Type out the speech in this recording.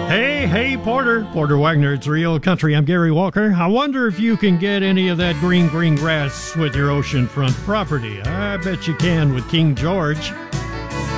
Hey, Porter. Porter Wagner, it's Real Country. I'm Gary Walker. I wonder if you can get any of that green grass with your oceanfront property. I bet you can with King George.